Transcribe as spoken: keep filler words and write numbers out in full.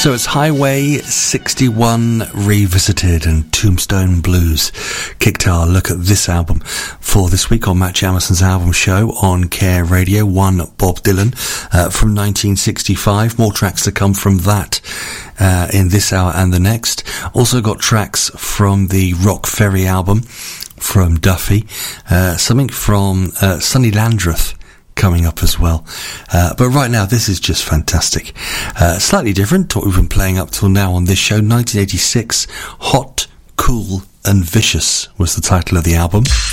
So it's Highway sixty-one Revisited and Tombstone Blues kicked our look at this album for this week on Matt Jamison's album show on Care Radio. One Bob Dylan uh, from nineteen sixty-five. More tracks to come from that uh, in this hour and the next. Also got tracks from the Rock Ferry album from Duffy. Uh, something from uh, Sonny Landreth coming up as well. Uh, but right now, this is just fantastic. Uh, slightly different to what we've been playing up till now on this show. nineteen eighty-six, Hot, Cool and Vicious was the title of the album.